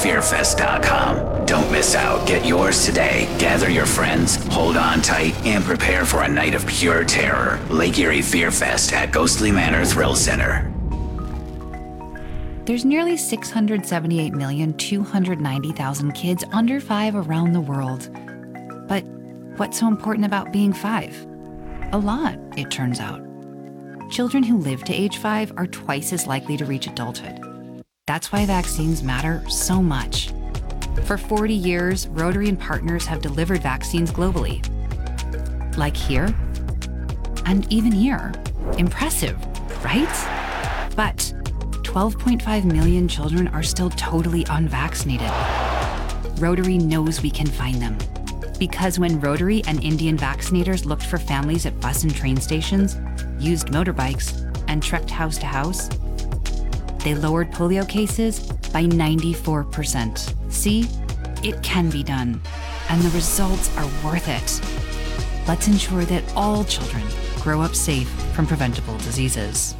LakeErieFearFest.com. Don't miss out. Get yours today. Gather your friends, hold on tight, and prepare for a night of pure terror. Lake Erie Fear Fest at Ghostly Manor Thrill Center. There's nearly 678,290,000 kids under 5 around the world. But what's so important about being 5? A lot, it turns out. Children who live to age 5 are twice as likely to reach adulthood. That's why vaccines matter so much. For 40 years, Rotary and partners have delivered vaccines globally. Like here, and even here. Impressive, right? But 12.5 million children are still totally unvaccinated. Rotary knows we can find them. Because when Rotary and Indian vaccinators looked for families at bus and train stations, used motorbikes, and trekked house to house, they lowered polio cases by 94%. See, it can be done, and the results are worth it. Let's ensure that all children grow up safe from preventable diseases.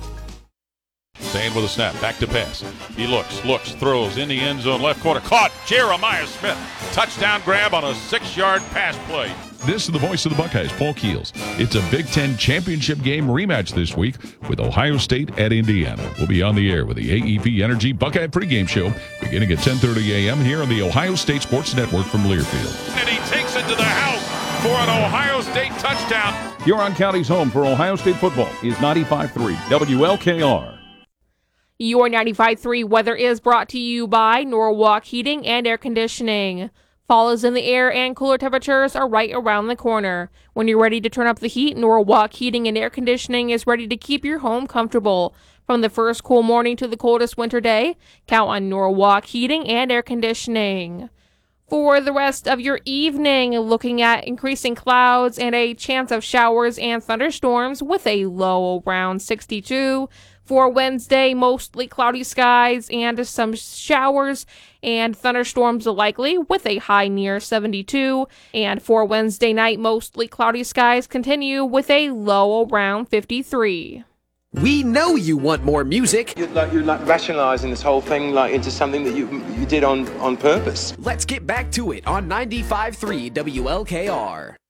Staying with a snap, back to pass. He looks, throws in the end zone, left corner, caught. Jeremiah Smith, touchdown grab on a 6-yard pass play. This is the voice of the Buckeyes, Paul Keels. It's a Big Ten championship game rematch this week with Ohio State at Indiana. We'll be on the air with the AEP Energy Buckeye pregame show beginning at 10:30 a.m. here on the Ohio State Sports Network from Learfield. And he takes it to the house for an Ohio State touchdown. Huron County's home for Ohio State football is 95.3 WLKR. Your 95.3 weather is brought to you by Norwalk Heating and Air Conditioning. Fall is in the air and cooler temperatures are right around the corner. When you're ready to turn up the heat, Norwalk Heating and Air Conditioning is ready to keep your home comfortable. From the first cool morning to the coldest winter day, count on Norwalk Heating and Air Conditioning. For the rest of your evening, looking at increasing clouds and a chance of showers and thunderstorms with a low around 62. For Wednesday, mostly cloudy skies and some showers and thunderstorms likely with a high near 72. And for Wednesday night, mostly cloudy skies continue with a low around 53. We know you want more music. You're rationalizing this whole thing into something that you did on purpose. Let's get back to it on 95.3 WLKR.